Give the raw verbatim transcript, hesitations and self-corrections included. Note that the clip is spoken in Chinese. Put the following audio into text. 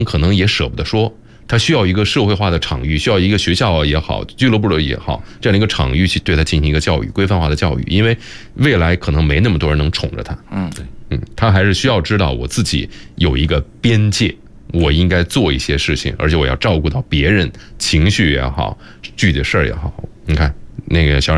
可能也舍不得说。他需要一个社会化的场域，需要一个学校也好，俱乐部的也好，这样的一个场域去对他进行一个教育，规范化的教育。因为未来可能没那么多人能宠着他。 嗯，对， 嗯，他还是需要知道我自己有一个边界，我应该做一些事情，而且我要照顾到别人情绪也好，具体的事儿也好。你看那个小冉。